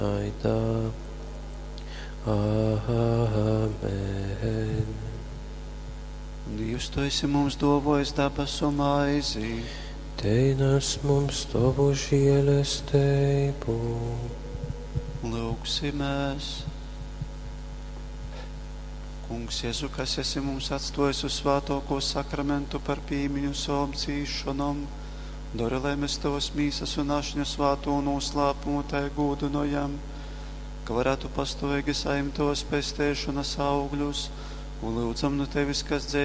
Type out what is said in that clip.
Aida. Amen. Dievs, tu esi mums dovojis debesu maizi. Teines mums tavu žēlastību. Lūgsimies. Kungs, Jēzu, kas esi mums atstājis uz svētāko sakramentu par pīmiņu savam cīšanam, dori, lai mēs tavas mīsas un ašņu svāto noslēpumu tai gūdinojam, ka varētu pastāvīgi saimt tavas pestēšanas augļus, un lūdzam no tevis, kas dzēj